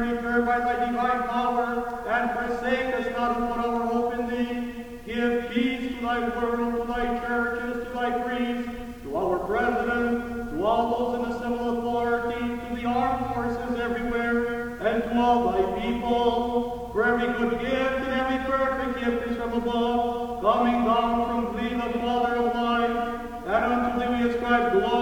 return by thy divine power, and forsake us not who put our hope in thee. Give peace to thy world, to thy churches, to thy priests, to our president, to all those in the civil authority, to the armed forces everywhere, and to all thy people. For every good gift and every perfect gift is from above, coming down from thee, the Father,